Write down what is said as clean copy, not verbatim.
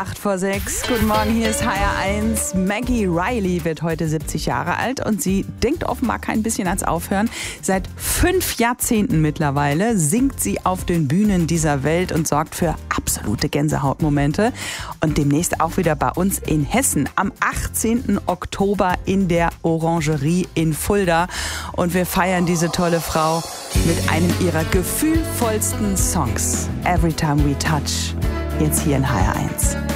8:06. Guten Morgen, hier ist HR1. Maggie Reilly wird heute 70 Jahre alt und sie denkt offenbar kein bisschen ans Aufhören. Seit 5 Jahrzehnten mittlerweile singt sie auf den Bühnen dieser Welt und sorgt für absolute Gänsehautmomente. Und demnächst auch wieder bei uns in Hessen am 18. Oktober in der Orangerie in Fulda. Und wir feiern diese tolle Frau mit einem ihrer gefühlvollsten Songs. Every Time We Touch. Jetzt hier in HR1.